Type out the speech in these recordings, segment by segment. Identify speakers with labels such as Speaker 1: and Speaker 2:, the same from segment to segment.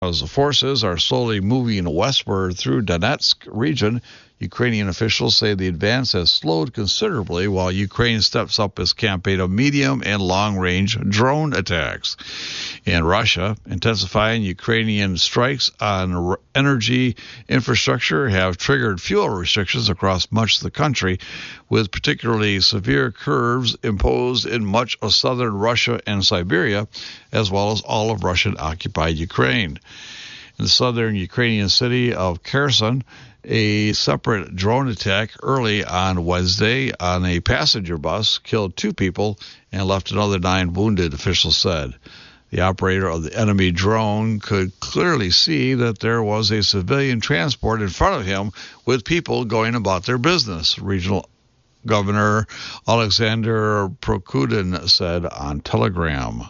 Speaker 1: As the forces are slowly moving westward through Donetsk region, Ukrainian officials say the advance has slowed considerably while Ukraine steps up its campaign of medium and long-range drone attacks. In Russia, intensifying Ukrainian strikes on energy infrastructure have triggered fuel restrictions across much of the country, with particularly severe curbs imposed in much of southern Russia and Siberia, as well as all of Russian-occupied Ukraine. In the southern Ukrainian city of Kherson, a separate drone attack early on Wednesday on a passenger bus killed 2 people and left another 9 wounded, officials said. The operator of the enemy drone could clearly see that there was a civilian transport in front of him with people going about their business, Regional Governor Alexander Prokudin said on Telegram.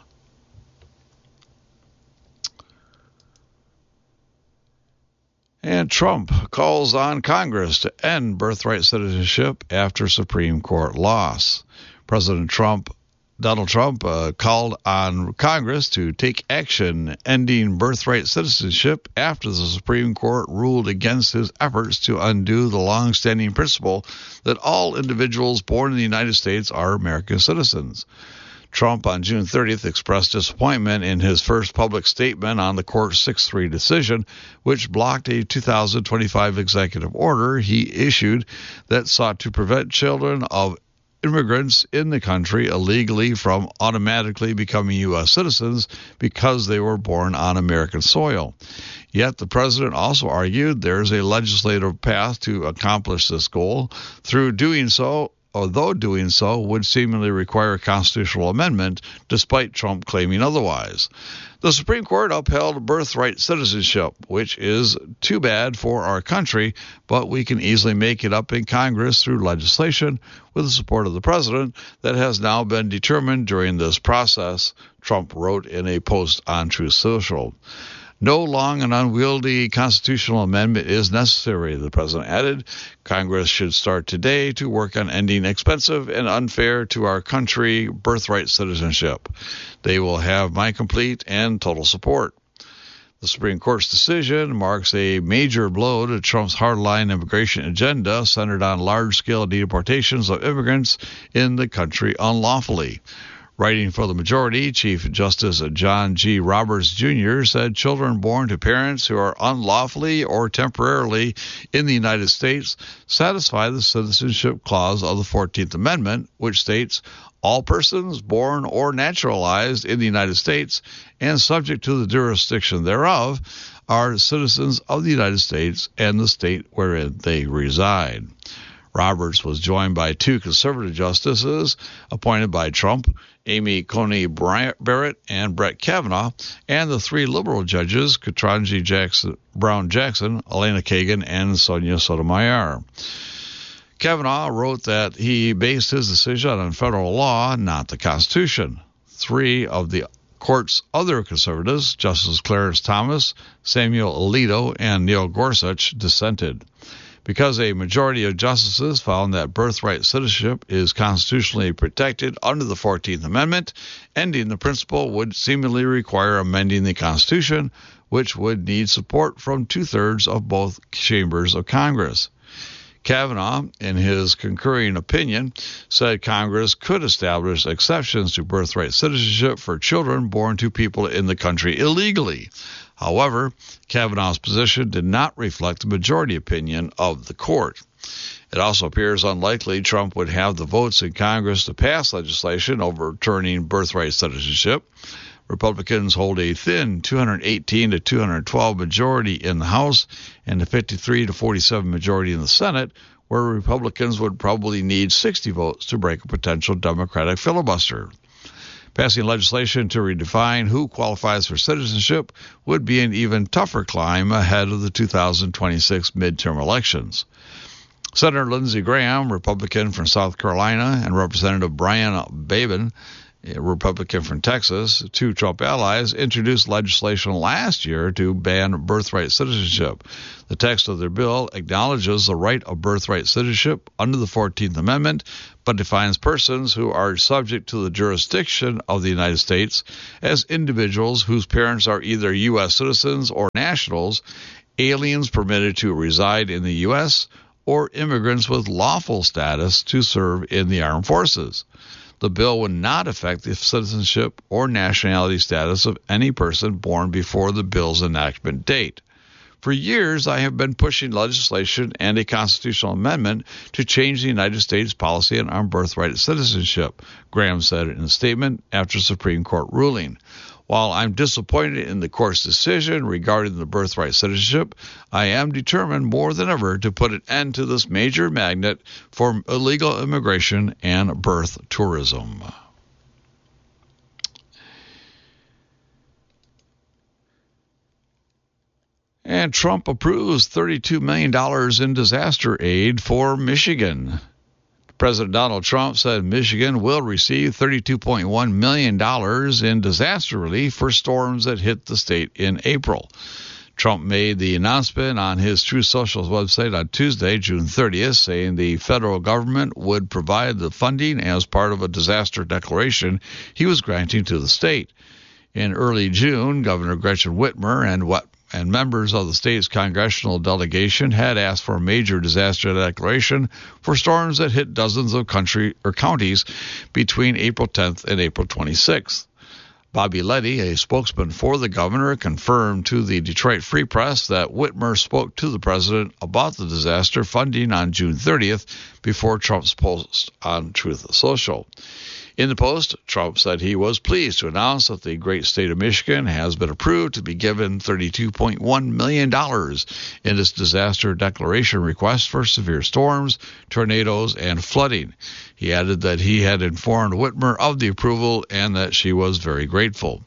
Speaker 1: And Trump calls on Congress to end birthright citizenship after Supreme Court loss. Donald Trump called on Congress to take action ending birthright citizenship after the Supreme Court ruled against his efforts to undo the long-standing principle that all individuals born in the United States are American citizens. Trump on June 30th expressed disappointment in his first public statement on the court's 6-3 decision, which blocked a 2025 executive order he issued that sought to prevent children of immigrants in the country illegally from automatically becoming U.S. citizens because they were born on American soil. Yet the president also argued there is a legislative path to accomplish this goal. Although doing so would seemingly require a constitutional amendment, despite Trump claiming otherwise. The Supreme Court upheld birthright citizenship, which is too bad for our country, but we can easily make it up in Congress through legislation with the support of the president that has now been determined during this process, Trump wrote in a post on Truth Social. No long and unwieldy constitutional amendment is necessary, the president added. Congress should start today to work on ending expensive and unfair to our country birthright citizenship. They will have my complete and total support. The Supreme Court's decision marks a major blow to Trump's hardline immigration agenda centered on large-scale deportations of immigrants in the country unlawfully. Writing for the majority, Chief Justice John G. Roberts Jr. said children born to parents who are unlawfully or temporarily in the United States satisfy the citizenship clause of the 14th Amendment, which states, all persons born or naturalized in the United States and subject to the jurisdiction thereof are citizens of the United States and the state wherein they reside. Roberts was joined by 2 conservative justices appointed by Trump, Amy Coney Barrett and Brett Kavanaugh, and the 3 liberal judges, Ketanji Brown Jackson, Elena Kagan, and Sonia Sotomayor. Kavanaugh wrote that he based his decision on federal law, not the Constitution. 3 of the court's other conservatives, Justice Clarence Thomas, Samuel Alito, and Neil Gorsuch, dissented. Because a majority of justices found that birthright citizenship is constitutionally protected under the 14th Amendment, ending the principle would seemingly require amending the Constitution, which would need support from 2/3 of both chambers of Congress. Kavanaugh, in his concurring opinion, said Congress could establish exceptions to birthright citizenship for children born to people in the country illegally. However, Kavanaugh's position did not reflect the majority opinion of the court. It also appears unlikely Trump would have the votes in Congress to pass legislation overturning birthright citizenship. Republicans hold a thin 218 to 212 majority in the House and a 53 to 47 majority in the Senate, where Republicans would probably need 60 votes to break a potential Democratic filibuster. Passing legislation to redefine who qualifies for citizenship would be an even tougher climb ahead of the 2026 midterm elections. Senator Lindsey Graham, Republican from South Carolina, and Representative Brian Babin, a Republican from Texas, two Trump allies, introduced legislation last year to ban birthright citizenship. The text of their bill acknowledges the right of birthright citizenship under the 14th Amendment, but defines persons who are subject to the jurisdiction of the United States as individuals whose parents are either U.S. citizens or nationals, aliens permitted to reside in the U.S., or immigrants with lawful status to serve in the armed forces. The bill would not affect the citizenship or nationality status of any person born before the bill's enactment date. For years, I have been pushing legislation and a constitutional amendment to change the United States policy on birthright citizenship, Graham said in a statement after Supreme Court ruling. While I'm disappointed in the court's decision regarding the birthright citizenship, I am determined more than ever to put an end to this major magnet for illegal immigration and birth tourism. And Trump approves $32 million in disaster aid for Michigan. President Donald Trump said Michigan will receive $32.1 million in disaster relief for storms that hit the state in April. Trump made the announcement on his Truth Social website on Tuesday, June 30th, saying the federal government would provide the funding as part of a disaster declaration he was granting to the state. In early June, Governor Gretchen Whitmer and members of the state's congressional delegation had asked for a major disaster declaration for storms that hit dozens of counties between April 10th and April 26th. Bobby Leddy, a spokesman for the governor, confirmed to the Detroit Free Press that Whitmer spoke to the president about the disaster funding on June 30th before Trump's post on Truth Social. In the post, Trump said he was pleased to announce that the great state of Michigan has been approved to be given $32.1 million in its disaster declaration request for severe storms, tornadoes, and flooding. He added that he had informed Whitmer of the approval and that she was very grateful.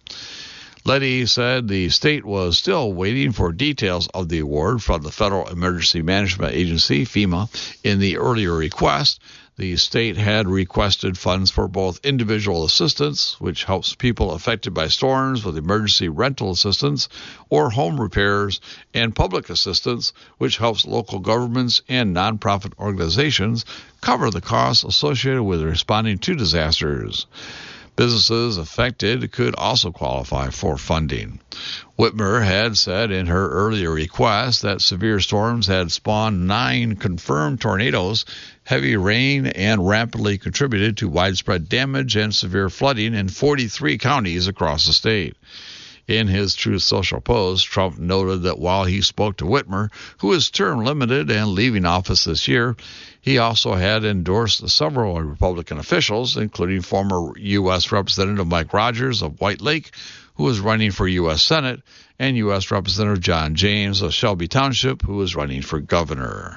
Speaker 1: Leddy said the state was still waiting for details of the award from the Federal Emergency Management Agency, FEMA, in the earlier request. The state had requested funds for both individual assistance, which helps people affected by storms with emergency rental assistance, or home repairs, and public assistance, which helps local governments and nonprofit organizations cover the costs associated with responding to disasters. Businesses affected could also qualify for funding. Whitmer had said in her earlier request that severe storms had spawned 9 confirmed tornadoes, heavy rain, and rapidly contributed to widespread damage and severe flooding in 43 counties across the state. In his Truth Social post, Trump noted that while he spoke to Whitmer, who is term limited and leaving office this year, he also had endorsed several Republican officials, including former U.S. Representative Mike Rogers of White Lake, who is running for U.S. Senate, and U.S. Representative John James of Shelby Township, who is running for governor.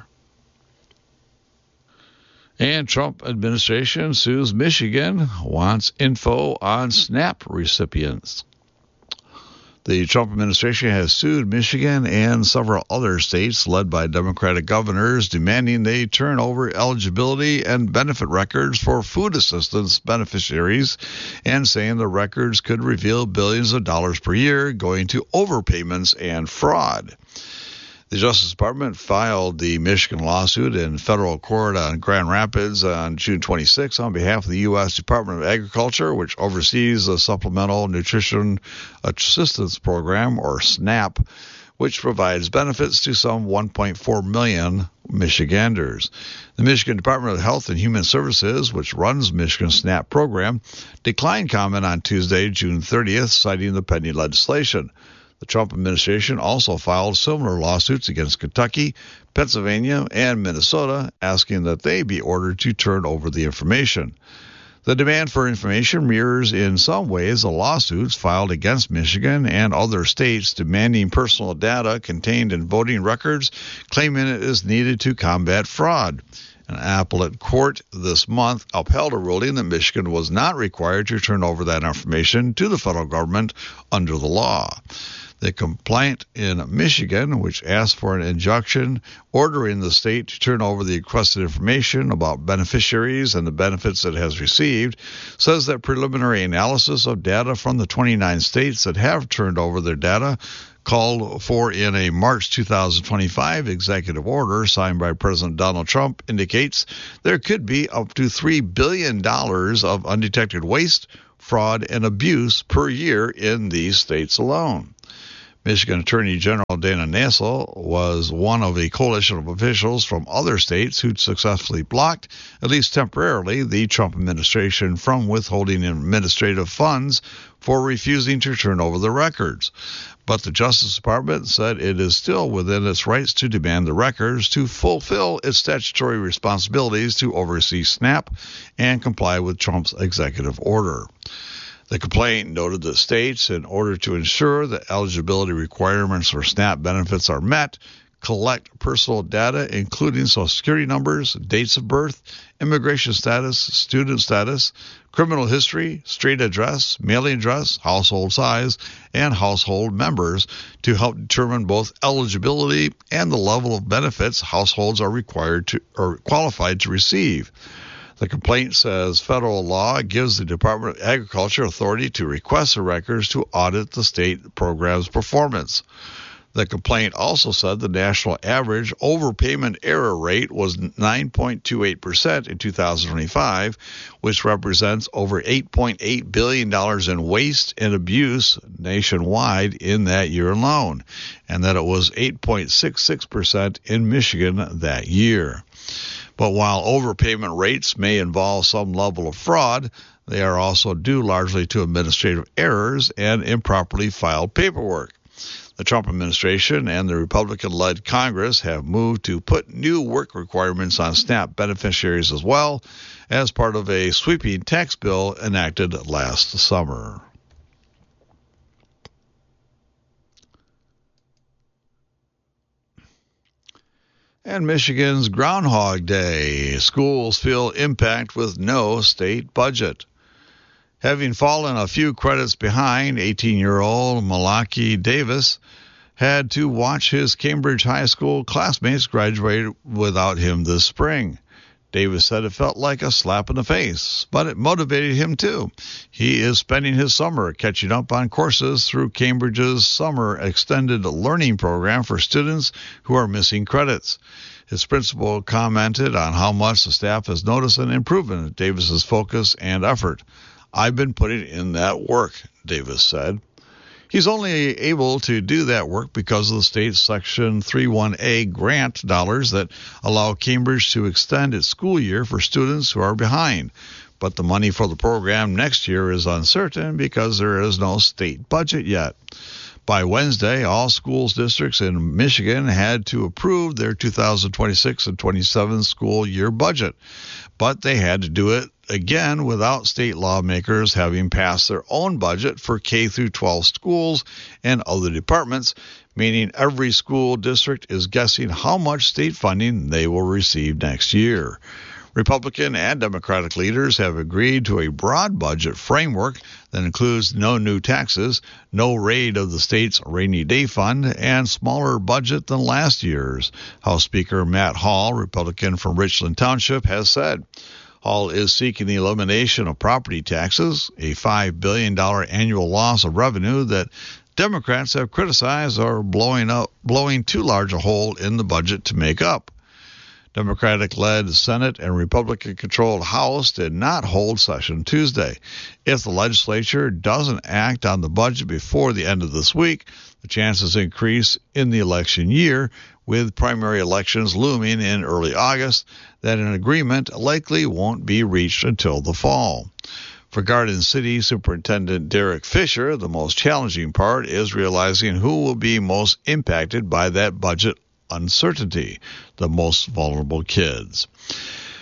Speaker 1: And Trump administration sues Michigan, wants info on SNAP recipients. The Trump administration has sued Michigan and several other states led by Democratic governors, demanding they turn over eligibility and benefit records for food assistance beneficiaries, and saying the records could reveal billions of dollars per year going to overpayments and fraud. The Justice Department filed the Michigan lawsuit in federal court on Grand Rapids on June 26 on behalf of the U.S. Department of Agriculture, which oversees the Supplemental Nutrition Assistance Program, or SNAP, which provides benefits to some 1.4 million Michiganders. The Michigan Department of Health and Human Services, which runs Michigan's SNAP program, declined comment on Tuesday, June 30th, citing the pending legislation. The Trump administration also filed similar lawsuits against Kentucky, Pennsylvania, and Minnesota, asking that they be ordered to turn over the information. The demand for information mirrors in some ways the lawsuits filed against Michigan and other states demanding personal data contained in voting records, claiming it is needed to combat fraud. An appellate court this month upheld a ruling that Michigan was not required to turn over that information to the federal government under the law. The complaint in Michigan, which asked for an injunction ordering the state to turn over the requested information about beneficiaries and the benefits it has received, says that preliminary analysis of data from the 29 states that have turned over their data called for in a March 2025 executive order signed by President Donald Trump indicates there could be up to $3 billion of undetected waste, fraud, and abuse per year in these states alone. Michigan Attorney General Dana Nessel was one of a coalition of officials from other states who successfully blocked, at least temporarily, the Trump administration from withholding administrative funds for refusing to turn over the records. But the Justice Department said it is still within its rights to demand the records to fulfill its statutory responsibilities to oversee SNAP and comply with Trump's executive order. The complaint noted that states, in order to ensure that eligibility requirements for SNAP benefits are met, collect personal data including Social Security numbers, dates of birth, immigration status, student status, criminal history, street address, mailing address, household size, and household members to help determine both eligibility and the level of benefits households are required to or qualified to receive. The complaint says federal law gives the Department of Agriculture authority to request the records to audit the state program's performance. The complaint also said the national average overpayment error rate was 9.28% in 2025, which represents over $8.8 billion in waste and abuse nationwide in that year alone, and that it was 8.66% in Michigan that year. But while overpayment rates may involve some level of fraud, they are also due largely to administrative errors and improperly filed paperwork. The Trump administration and the Republican-led Congress have moved to put new work requirements on SNAP beneficiaries as well as part of a sweeping tax bill enacted last summer. And Michigan's Groundhog Day. Schools feel impact with no state budget. Having fallen a few credits behind, 18-year-old Malaki Davis had to watch his Cambridge High School classmates graduate without him this spring. Davis said it felt like a slap in the face, but it motivated him too. He is spending his summer catching up on courses through Cambridge's Summer Extended Learning Program for students who are missing credits. His principal commented on how much the staff has noticed an improvement in Davis's focus and effort. "I've been putting in that work," Davis said. He's only able to do that work because of the state's Section 31A grant dollars that allow Cambridge to extend its school year for students who are behind. But the money for the program next year is uncertain because there is no state budget yet. By Wednesday, all schools districts in Michigan had to approve their 2026 and 27 school year budget, but they had to do it again without state lawmakers having passed their own budget for K through 12 schools and other departments, meaning every school district is guessing how much state funding they will receive next year. Republican and Democratic leaders have agreed to a broad budget framework that includes no new taxes, no raid of the state's rainy day fund, and smaller budget than last year's. House Speaker Matt Hall, Republican from Richland Township, has said. Hall is seeking the elimination of property taxes, a $5 billion annual loss of revenue that Democrats have criticized are blowing too large a hole in the budget to make up. Democratic-led Senate and Republican-controlled House did not hold session Tuesday. If the legislature doesn't act on the budget before the end of this week, the chances increase in the election year, with primary elections looming in early August, that an agreement likely won't be reached until the fall. For Garden City Superintendent Derek Fisher, the most challenging part is realizing who will be most impacted by that budget uncertainty, the most vulnerable kids.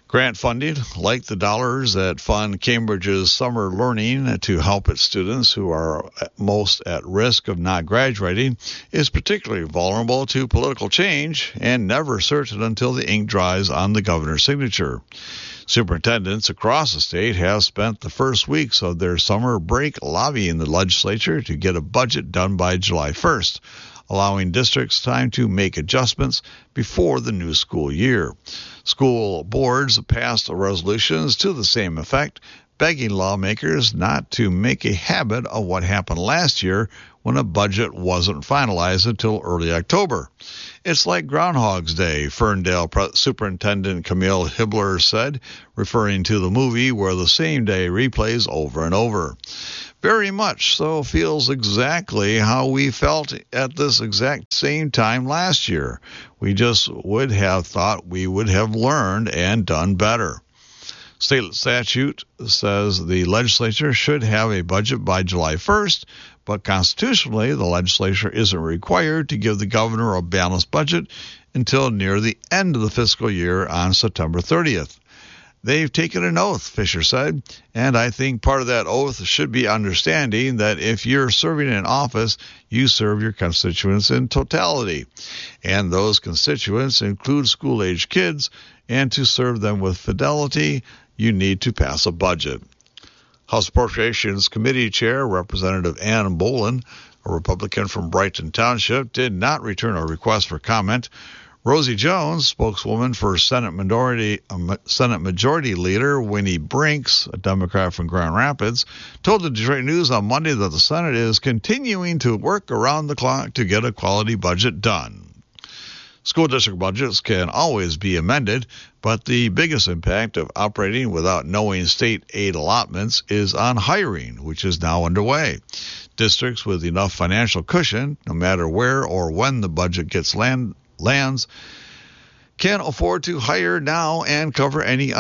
Speaker 1: Grant funding, like the dollars that fund Cambridge's summer learning to help its students who are most at risk of not graduating, is particularly vulnerable to political change and never certain until the ink dries on the governor's signature. Superintendents across the state have spent the first weeks of their summer break lobbying the legislature to get a budget done by July 1st, allowing districts time to make adjustments before the new school year. School boards passed resolutions to the same effect, begging lawmakers not to make a habit of what happened last year when a budget wasn't finalized until early October. It's like Groundhog's Day, Ferndale Superintendent Camille Hibbler said, referring to the movie where the same day replays over and over. Very much so feels exactly how we felt at this exact same time last year. We just would have thought we would have learned and done better. State statute says the legislature should have a budget by July 1st, but constitutionally, the legislature isn't required to give the governor a balanced budget until near the end of the fiscal year on September 30th. They've taken an oath, Fisher said, and I think part of that oath should be understanding that if you're serving in office, you serve your constituents in totality. And those constituents include school-age kids, and to serve them with fidelity, you need to pass a budget. House Appropriations Committee Chair Representative Ann Bolin, a Republican from Brighton Township, did not return a request for comment. Rosie Jones, spokeswoman for Senate Majority Leader Winnie Brinks, a Democrat from Grand Rapids, told the Detroit News on Monday that the Senate is continuing to work around the clock to get a quality budget done. School district budgets can always be amended, but the biggest impact of operating without knowing state aid allotments is on hiring, which is now underway. Districts with enough financial cushion, no matter where or when the budget lands, can afford to hire now and cover any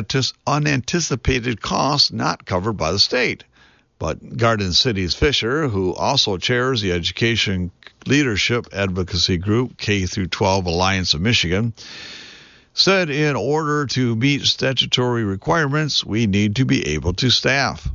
Speaker 1: unanticipated costs not covered by the state. But Garden City's Fisher, who also chairs the Education Leadership Advocacy Group K-12 Alliance of Michigan, said in order to meet statutory requirements, we need to be able to staff.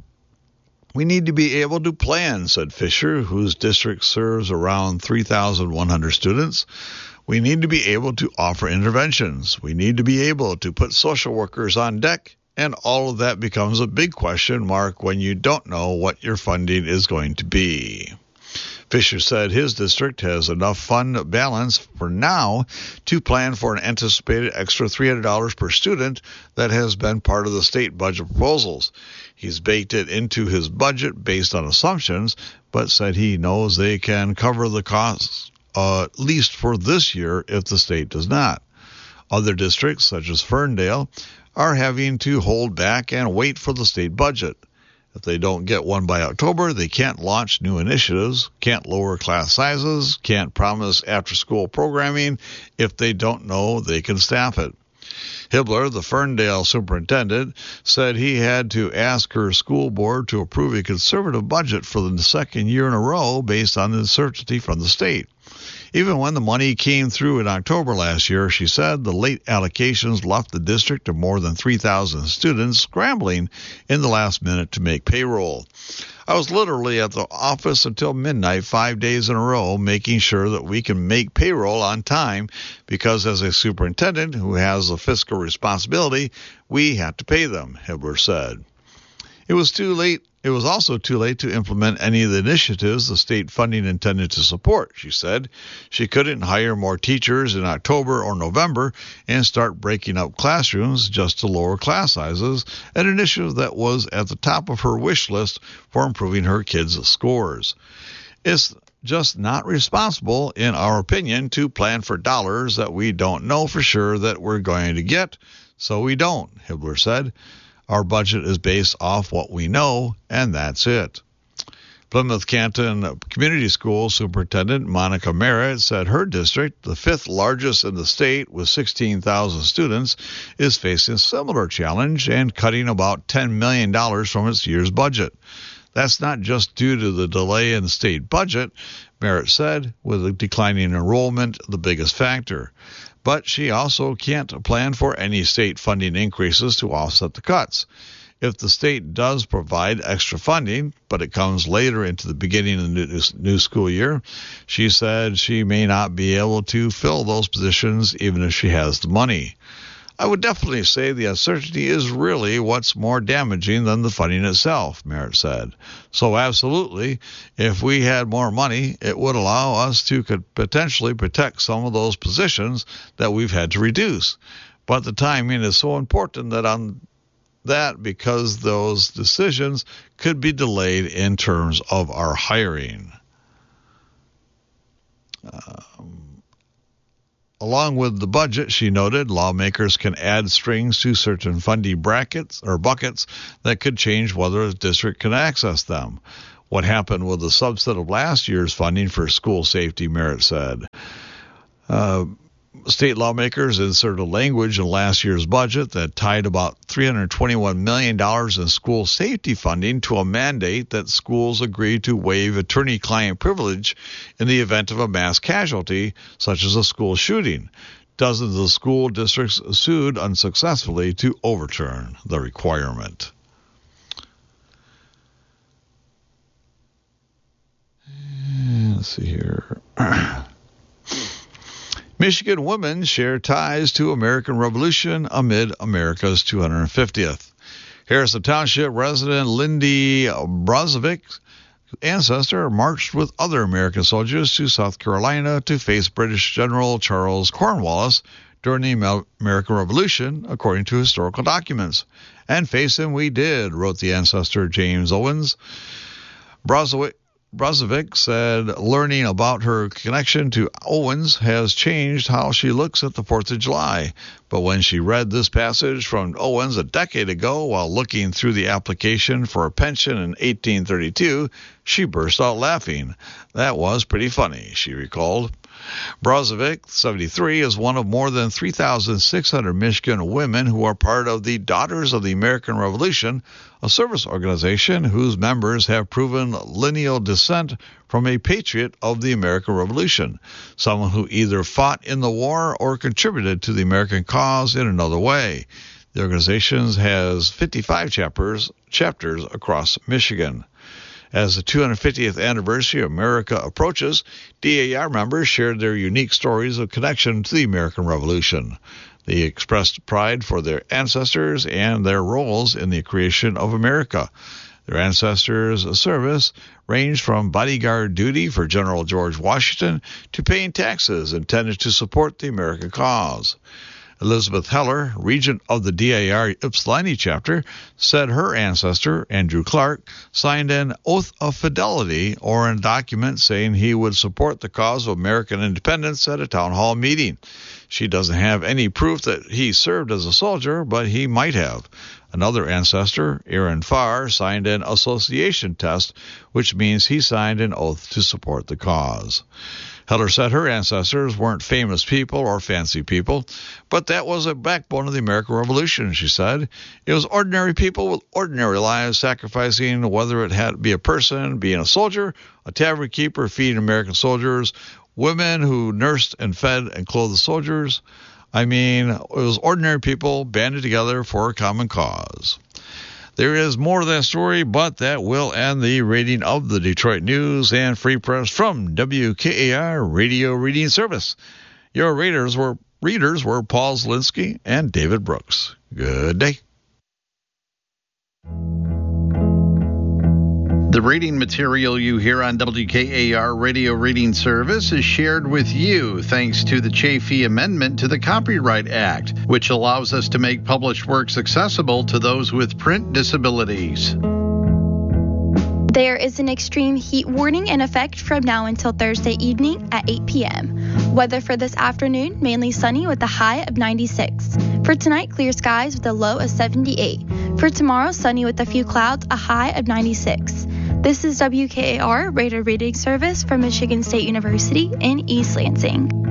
Speaker 1: We need to be able to plan, said Fisher, whose district serves around 3,100 students. We need to be able to offer interventions. We need to be able to put social workers on deck, and all of that becomes a big question mark when you don't know what your funding is going to be. Fisher said his district has enough fund balance for now to plan for an anticipated extra $300 per student that has been part of the state budget proposals. He's baked it into his budget based on assumptions, but said he knows they can cover the costs at least for this year if the state does not. Other districts, such as Ferndale, are having to hold back and wait for the state budget. If they don't get one by October, they can't launch new initiatives, can't lower class sizes, can't promise after-school programming if they don't know they can staff it. Hibbler, the Ferndale superintendent, said he had to ask her school board to approve a conservative budget for the second year in a row based on uncertainty from the state. Even when the money came through in October last year, she said the late allocations left the district of more than 3,000 students scrambling in the last minute to make payroll. I was literally at the office until midnight 5 days in a row, making sure that we can make payroll on time because as a superintendent who has a fiscal responsibility, we have to pay them, Hibbler said. It was also too late to implement any of the initiatives the state funding intended to support, she said. She couldn't hire more teachers in October or November and start breaking up classrooms just to lower class sizes, an initiative that was at the top of her wish list for improving her kids' scores. It's just not responsible, in our opinion, to plan for dollars that we don't know for sure that we're going to get, so we don't, Hibbler said. Our budget is based off what we know, and that's it. Plymouth Canton Community School Superintendent Monica Merritt said her district, the fifth largest in the state with 16,000 students, is facing a similar challenge and cutting about $10 million from its year's budget. That's not just due to the delay in the state budget. Merritt said, with a declining enrollment the biggest factor. But she also can't plan for any state funding increases to offset the cuts. If the state does provide extra funding, but it comes later into the beginning of the new school year, she said she may not be able to fill those positions even if she has the money. I would definitely say the uncertainty is really what's more damaging than the funding itself, Merritt said. So absolutely, if we had more money, it would allow us to potentially protect some of those positions that we've had to reduce. But the timing is so important because those decisions could be delayed in terms of our hiring. Along with the budget, she noted, lawmakers can add strings to certain funding brackets or buckets that could change whether a district can access them. What happened with the subset of last year's funding for school safety, Merritt said. State lawmakers inserted language in last year's budget that tied about $321 million in school safety funding to a mandate that schools agree to waive attorney-client privilege in the event of a mass casualty, such as a school shooting. Dozens of school districts sued unsuccessfully to overturn the requirement. Let's see here. Michigan women share ties to American Revolution amid America's 250th. Harrison Township resident Lindy Brozovic's ancestor marched with other American soldiers to South Carolina to face British General Charles Cornwallis during the American Revolution, according to historical documents. And face him we did, wrote the ancestor James Owens. Brozovic said learning about her connection to Owens has changed how she looks at the 4th of July. But when she read this passage from Owens a decade ago while looking through the application for a pension in 1832, she burst out laughing. That was pretty funny, she recalled. Brozovic, 73, is one of more than 3,600 Michigan women who are part of the Daughters of the American Revolution, a service organization whose members have proven lineal descent from a patriot of the American Revolution, someone who either fought in the war or contributed to the American cause in another way. The organization has 55 chapters across Michigan. As the 250th anniversary of America approaches, DAR members shared their unique stories of connection to the American Revolution. They expressed pride for their ancestors and their roles in the creation of America. Their ancestors' service ranged from bodyguard duty for General George Washington to paying taxes intended to support the American cause. Elizabeth Heller, regent of the DAR Ypsilanti chapter, said her ancestor, Andrew Clark, signed an oath of fidelity or a document saying he would support the cause of American independence at a town hall meeting. She doesn't have any proof that he served as a soldier, but he might have. Another ancestor, Aaron Farr, signed an association test, which means he signed an oath to support the cause. Heller said her ancestors weren't famous people or fancy people, but that was a backbone of the American Revolution, she said. It was ordinary people with ordinary lives sacrificing, whether it had to be a person, being a soldier, a tavern keeper feeding American soldiers, women who nursed and fed and clothed the soldiers. I mean, it was ordinary people banded together for a common cause. There is more to that story, but that will end the reading of the Detroit News and Free Press from WKAR Radio Reading Service. Your readers were Paul Zielinski and David Brooks. Good day.
Speaker 2: The reading material you hear on WKAR Radio Reading Service is shared with you thanks to the Chafee Amendment to the Copyright Act, which allows us to make published works accessible to those with print disabilities.
Speaker 3: There is an extreme heat warning in effect from now until Thursday evening at 8 p.m. Weather for this afternoon, mainly sunny with a high of 96. For tonight, clear skies with a low of 78. For tomorrow, sunny with a few clouds, a high of 96. This is WKAR Radio Reading Service from Michigan State University in East Lansing.